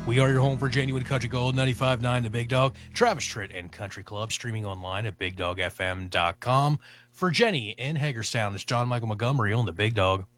We are your home for genuine country gold, 95.9 The Big Dog, Travis Tritt and Country Club, streaming online at BigDogFM.com. For Jenny in Hagerstown, it's John Michael Montgomery on The Big Dog.